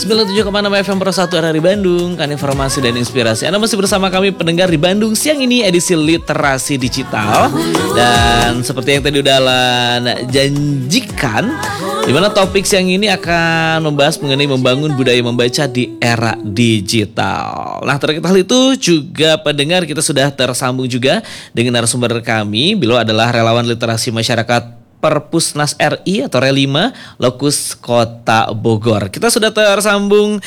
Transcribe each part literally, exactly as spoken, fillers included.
sembilan puluh tujuh koma enam F M Pro satu R R I Bandung, kan informasi dan inspirasi. Anda masih bersama kami pendengar di Bandung siang ini edisi Literasi Digital. Dan seperti yang tadi udah Alan janjikan, di mana topik siang ini akan membahas mengenai membangun budaya membaca di era digital. Nah, terkait hal itu juga pendengar kita sudah tersambung juga dengan narasumber kami. Beliau adalah relawan literasi masyarakat Perpusnas R I atau Relima Lokus Kota Bogor. Kita sudah tersambung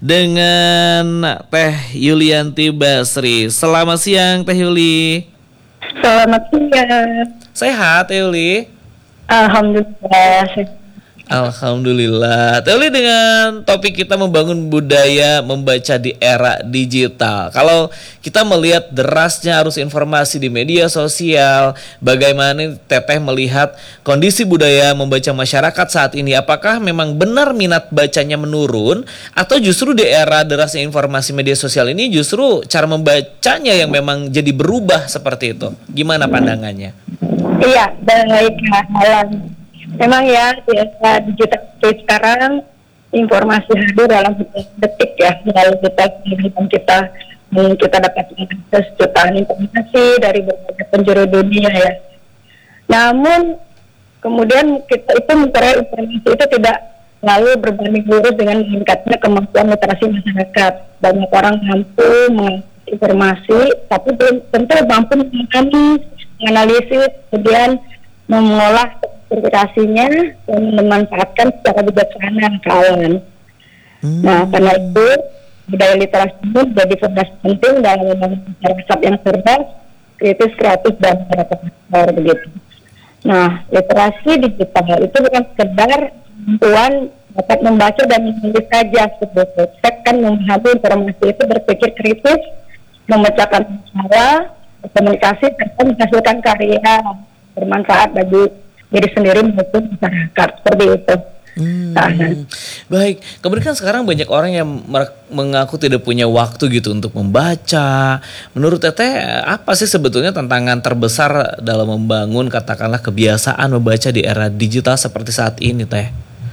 dengan Teh Yulianti Basri. Selamat siang Teh Yuli. Selamat siang. Sehat Teh Yuli? Alhamdulillah. Alhamdulillah. Teh Yuli, dengan topik kita membangun budaya membaca di era digital. Kalau kita melihat derasnya arus informasi di media sosial, bagaimana Teteh melihat kondisi budaya membaca masyarakat saat ini? Apakah memang benar minat bacanya menurun, atau justru di era derasnya informasi media sosial ini justru cara membacanya yang memang jadi berubah seperti itu? Gimana pandangannya? Iya, baik Alan. Memang ya, di era digital sekarang informasi hadir dalam detik ya. Lalu kita kita kita dapat akses jutaan informasi dari berbagai penjuru dunia ya. Namun kemudian kita itu memperoleh informasi itu tidak selalu berbanding lurus dengan meningkatnya kemampuan literasi masyarakat. Banyak orang mampu mengakses informasi, tapi belum tentu mampu menangani, menganalisis, kemudian mengolah interpretasinya dan memanfaatkan secara bijaksana kawan. Hmm. Nah, karena itu budaya literasi ini menjadi fondasi penting dalam membangun masyarakat yang cerdas, kritis, kreatif, dan berpengalaman begitu. Nah, literasi digital itu bukan sekedar kemampuan dapat membaca dan menulis saja seperti kan memahami informasi itu, berpikir kritis, memecahkan masalah, berkomunikasi, serta menghasilkan karya bermanfaat bagi diri sendiri maupun masyarakat, seperti itu. Hmm, nah, baik. Kemudian kan sekarang banyak orang yang mengaku tidak punya waktu gitu untuk membaca. Menurut Teteh, apa sih sebetulnya tantangan terbesar dalam membangun katakanlah kebiasaan membaca di era digital seperti saat ini, Teh?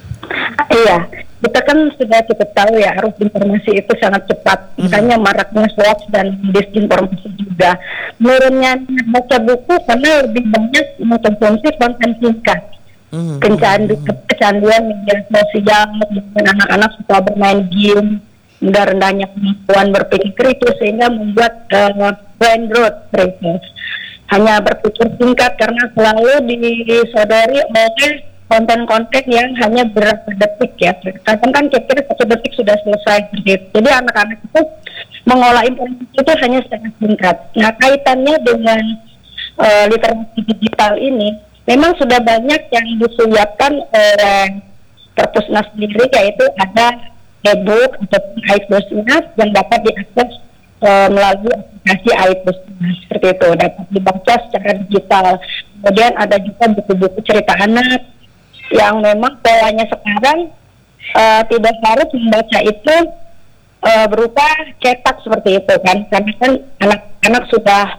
Iya, kita kan sudah cukup tahu ya, arus informasi itu sangat cepat. Hmm. Makanya maraknya hoax dan disinformasi juga. Menurunnya baca buku karena lebih banyak mengkonsumsi konten singkat. Hmm. Kecandu, kecanduan media sosial, dan anak-anak suka bermain game, mudah rendahnya kemampuan berpikir kritis sehingga membuat uh, brain rot mereka. Hanya berpikir singkat karena selalu disodori oleh konten-konten yang hanya berapa detik ya. Kadang kan kira-kira satu detik sudah selesai. Jadi anak-anak itu mengolah informasi itu hanya secara singkat. Nah, kaitannya dengan uh, literasi digital ini, memang sudah banyak yang disiapkan oleh Perpusnas sendiri, yaitu ada e-book atau iPusnas yang dapat diakses uh, melalui aplikasi iPusnas seperti itu, dapat dibaca secara digital. Kemudian ada juga buku-buku cerita anak yang memang polanya sekarang uh, tidak harus membaca itu uh, berupa cetak seperti itu kan, karena kan anak-anak sudah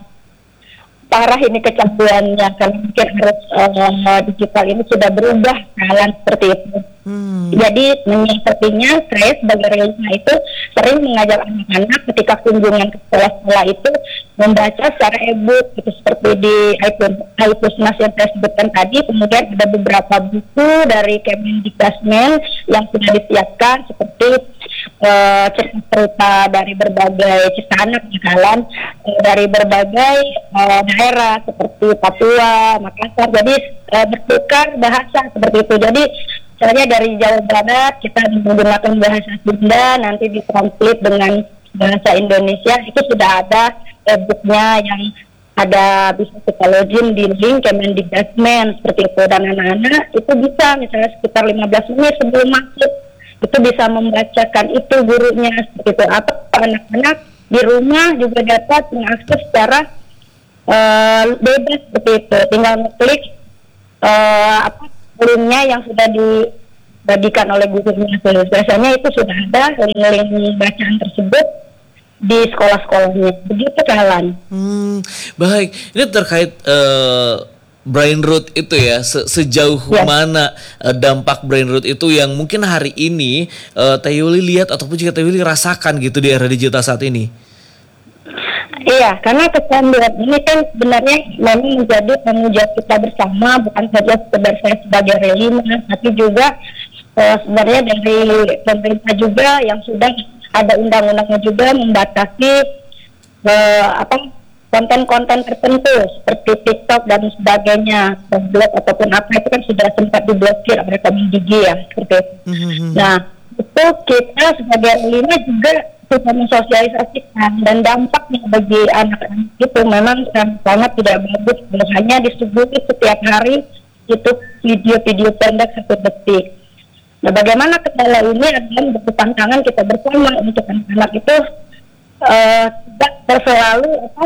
parah ini kecanduannya, karena mungkin harus uh, digital ini sudah berubah jalan seperti itu. Hmm. Jadi menyiasatinya saya sebagai Relima itu sering mengajar anak-anak ketika kunjungan ke sekolah-sekolah itu membaca secara e-book gitu, seperti di iPusnas yang saya sebutkan tadi. Kemudian ada beberapa buku dari Kemendikbudmen yang sudah disiapkan seperti uh, cerita-cerita dari berbagai cerita anak kalian uh, dari berbagai uh, daerah seperti Papua, Makassar. Jadi uh, bertukar bahasa seperti itu. Jadi misalnya dari Jawa Barat kita menggunakan bahasa Sunda, nanti ditranslate dengan bahasa Indonesia, itu sudah ada e-booknya yang ada, bisa kita login di link Kemendikbudmen seperti itu. Dan anak-anak itu bisa misalnya sekitar lima belas menit sebelum masuk itu bisa membacakan itu gurunya seperti itu. Atau anak-anak di rumah juga dapat mengakses secara uh, bebas seperti itu, tinggal ngeklik uh, apa linknya yang sudah dibagikan oleh gurunya. Biasanya itu sudah ada link-link bacaan tersebut di sekolah-sekolahnya. Begitu Kalan. Hmm, baik. Ini terkait uh, brain rot itu ya, se- sejauh Ya. mana uh, dampak brain rot itu yang mungkin hari ini uh, Teh Yuli lihat ataupun juga Teh Yuli rasakan gitu di era digital saat ini? Iya, karena kecanduan ini kan sebenarnya memang menjadi tanggung jawab kita bersama, bukan saja sekedar saya sebagai relima, tapi juga eh, sebenarnya dari pemerintah juga yang sudah ada undang-undangnya juga membatasi eh, apa konten-konten tertentu seperti TikTok dan sebagainya, blog ataupun apa itu kan sudah sempat diblokir oleh Kemendikbud ya, seperti itu. Nah, itu kita sebagai relima juga kita mensosialisasikan, dan dampaknya bagi anak-anak itu memang sangat tidak bagus. Hanya disuguhi setiap hari itu video-video pendek satu detik. Nah, bagaimana kendala ini adalah bentuk tantangan kita bersama untuk anak-anak itu uh, tidak selalu apa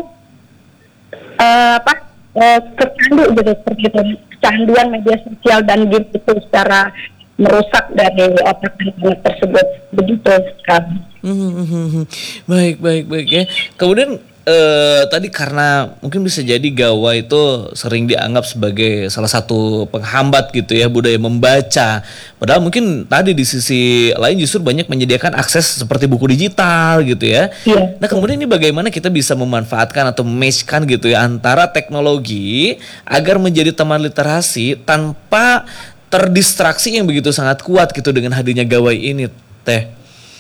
uh, apa uh, tercandu gitu, seperti itu, kecanduan media sosial dan game itu secara merusak dari otak anak tersebut, begitu kan. Hmm, baik baik baik ya. Kemudian eh, tadi karena mungkin bisa jadi gawai itu sering dianggap sebagai salah satu penghambat gitu ya budaya membaca. Padahal mungkin tadi di sisi lain justru banyak menyediakan akses seperti buku digital gitu ya. Iya. Nah kemudian ini bagaimana kita bisa memanfaatkan atau mematchkan gitu ya antara teknologi agar menjadi teman literasi tanpa terdistraksi yang begitu sangat kuat gitu dengan hadirnya gawai ini, Teh.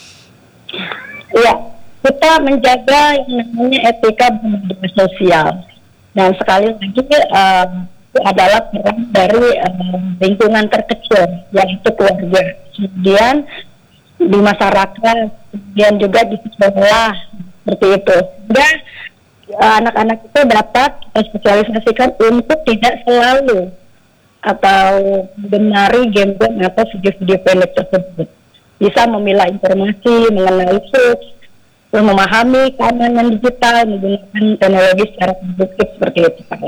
Iya, kita menjaga yang namanya etika bermedia sosial. Dan sekali lagi uh, itu adalah peran dari uh, lingkungan terkecil, yaitu keluarga. Kemudian di masyarakat, kemudian juga di sekolah, seperti itu. Dan uh, anak-anak itu dapat kita sosialisasikan untuk tidak selalu atau mengenari game-game atau video-video pendek tersebut. Bisa memilah informasi, mengenali hoax, memahami keamanan digital, menggunakan teknologi secara produktif seperti itu, Pak.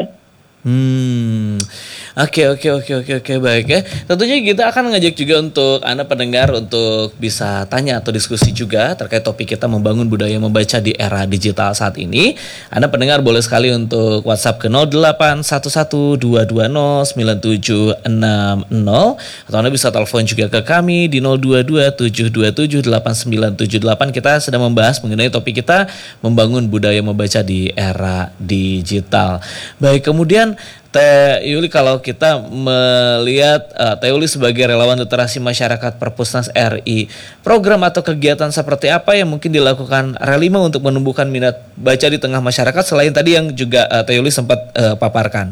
Hmm, oke oke oke oke oke baik ya. Tentunya kita akan ngajak juga untuk Anda pendengar untuk bisa tanya atau diskusi juga terkait topik kita membangun budaya membaca di era digital saat ini. Anda pendengar boleh sekali untuk WhatsApp ke nol delapan satu satu dua dua nol sembilan tujuh enam nol atau Anda bisa telepon juga ke kami di nol dua dua tujuh dua tujuh delapan sembilan tujuh delapan. Kita sedang membahas mengenai topik kita membangun budaya membaca di era digital. Baik, kemudian Teh Yuli, kalau kita melihat uh, Teh Yuli sebagai relawan literasi masyarakat Perpusnas R I, program atau kegiatan seperti apa yang mungkin dilakukan Relima untuk menumbuhkan minat baca di tengah masyarakat selain tadi yang juga uh, Teh Yuli sempat uh, paparkan?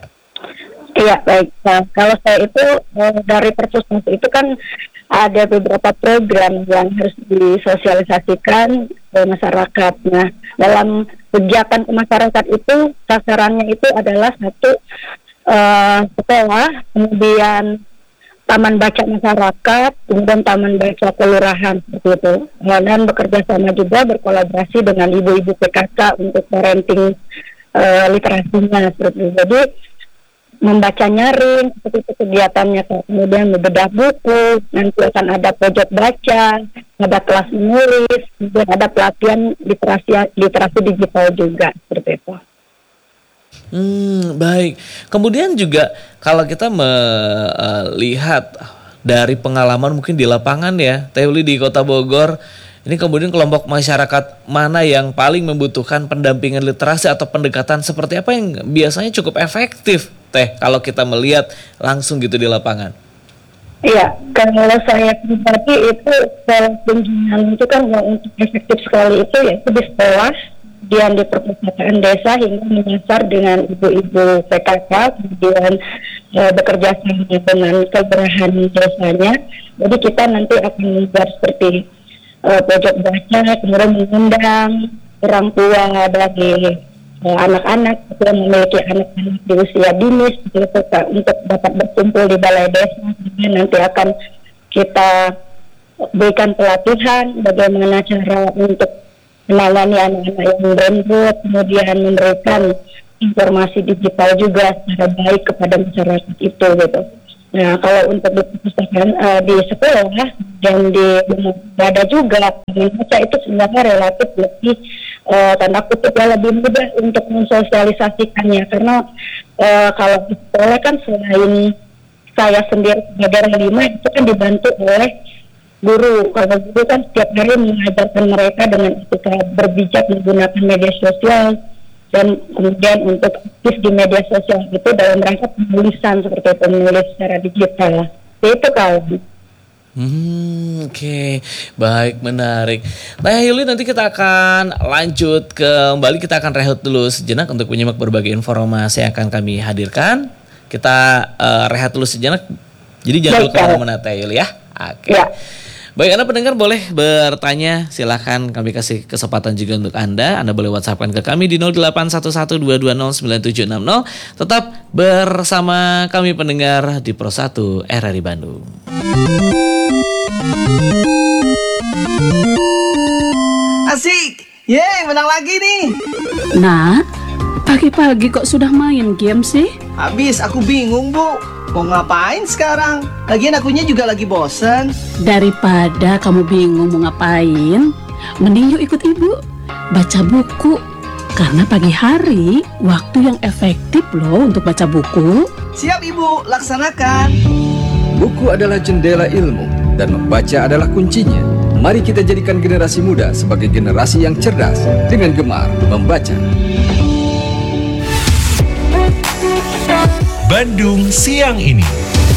Iya, baik. Nah, kalau saya itu eh, dari Perpusnas itu kan ada beberapa program yang harus disosialisasikan ke masyarakat. Nah, dalam kegiatan ke masyarakat itu sasarannya itu adalah satu uh, sekolah, kemudian taman baca masyarakat, kemudian taman baca kelurahan seperti itu. Dan bekerja sama juga berkolaborasi dengan ibu-ibu P K K untuk parenting uh, literasinya seperti itu. Jadi membaca nyaring seperti itu kegiatannya, kemudian membedah buku, nanti akan ada pojok baca, ada kelas menulis, kemudian ada pelatihan literasi literasi digital juga seperti itu. Hmm, baik. Kemudian juga kalau kita melihat dari pengalaman mungkin di lapangan ya, Teh Yuli di Kota Bogor, ini kemudian kelompok masyarakat mana yang paling membutuhkan pendampingan literasi atau pendekatan seperti apa yang biasanya cukup efektif, Teh, kalau kita melihat langsung gitu di lapangan? Iya, kalau saya pribadi itu kalau kunjungan itu kan untuk efektif sekali itu yaitu di sekolah, kemudian di perpustakaan desa hingga menyasar dengan ibu-ibu P K K, kemudian e, bekerja sama dengan kelurahan desanya. Jadi kita nanti akan membuat seperti e, pojok baca, kemudian mengundang orang tua dari e, anak-anak yang memiliki anak-anak di usia dini seperti itu, Kak, untuk dapat berkumpul di balai desa. Kemudian nanti akan kita berikan pelatihan bagaimana cara untuk menangani anak-anak yang berembut, kemudian memberikan informasi digital juga secara baik kepada masyarakat itu gitu. Nah, kalau untuk di perpustakaan uh, di sekolah dan di rumah ibadah juga, baca itu sebenarnya relatif lebih uh, tanda kutip ya lebih mudah untuk mensosialisasikannya karena eh, kalau di sekolah kan selain saya sendiri sebagai orang lima itu kan dibantu oleh guru. Kalau guru kan setiap hari mengajarkan mereka dengan etika berbijak menggunakan media sosial dan kemudian untuk aktif di media sosial itu dalam rangka penulisan seperti itu, menulis secara digital. Itu kalau Hmm, oke, okay. Baik, menarik. Nah, Yuli, nanti kita akan lanjut kembali. Kita akan rehat dulu sejenak untuk menyimak berbagai informasi yang akan kami hadirkan. Kita uh, rehat dulu sejenak. Jadi jangan lupa kemana-mana, Yuli ya. Oke. Okay. Ya. Baik, Anda pendengar boleh bertanya, silahkan kami kasih kesempatan juga untuk Anda. Anda boleh WhatsApp-kan ke kami di nol delapan satu satu dua dua nol sembilan tujuh enam nol. Tetap bersama kami pendengar di Pro satu R R I Bandung. Asik, yeay menang lagi nih. Nak, pagi-pagi kok sudah main game sih? Habis aku bingung bu, mau ngapain sekarang? Lagian akunya juga lagi bosen. Daripada kamu bingung mau ngapain, mending yuk ikut ibu baca buku. Karena pagi hari waktu yang efektif loh untuk baca buku. Siap ibu, laksanakan. Buku adalah jendela ilmu dan membaca adalah kuncinya. Mari kita jadikan generasi muda sebagai generasi yang cerdas dengan gemar membaca. Bandung Siang Ini.